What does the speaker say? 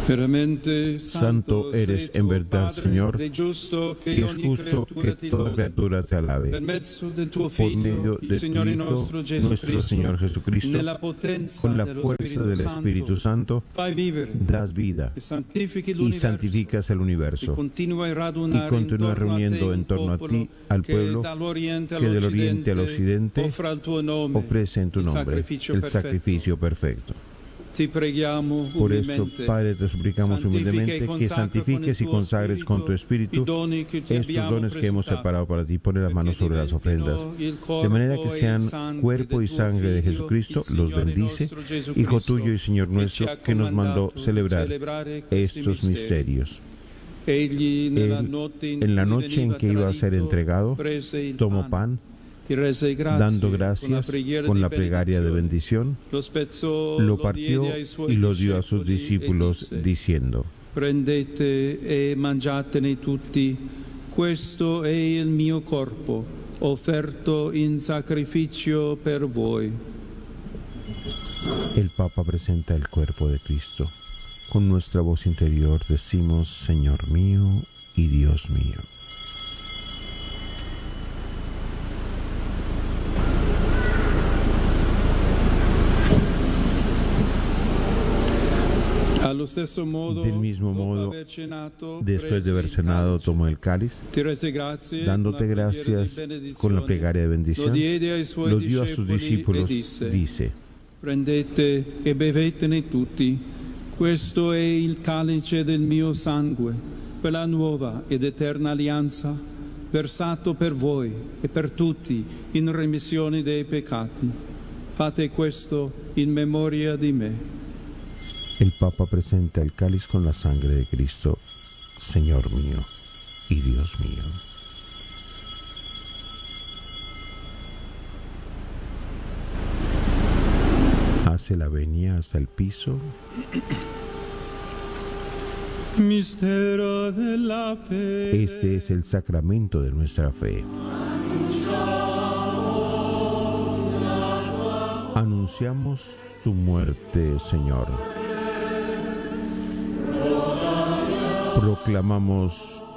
Santo eres en verdad, Señor, y es justo que toda criatura te alabe. Por medio de tu Hijo, nuestro Señor Jesucristo, con la fuerza del Espíritu Santo, das vida y santificas el universo, y continúa reuniendo en torno a ti al pueblo que del oriente al occidente ofrece en tu nombre el sacrificio perfecto. Por eso, Padre, te suplicamos humildemente que santifiques y consagres con tu Espíritu estos dones que hemos separado para ti. Pone las manos sobre las ofrendas, de manera que sean cuerpo y sangre de Jesucristo. Los bendice, Hijo tuyo y Señor nuestro, que nos mandó celebrar estos misterios. Él, en la noche en que iba a ser entregado, tomó pan, dando gracias con la plegaria de bendición, lo partió y lo dio a sus discípulos, diciendo: Prendete e mangiatene tutti, questo è il mio corpo, offerto in sacrificio per voi. El Papa presenta el cuerpo de Cristo. Con nuestra voz interior decimos: Señor mío y Dios mío. Del mismo modo, después de haber cenado, tomó el cáliz, dándote gracias con la plegaria de bendición, lo dio a sus discípulos, dice: Prendete e bevetene tutti, questo è il calice del mio sangue, per la nuova ed eterna alleanza, versato per voi e per tutti in remissione dei peccati. Fate questo in memoria di me. El Papa presenta el cáliz con la sangre de Cristo, Señor mío y Dios mío. Hace la venia hasta el piso. Mistero de la fe. Este es el sacramento de nuestra fe. Anunciamos tu muerte, Señor. Proclamamos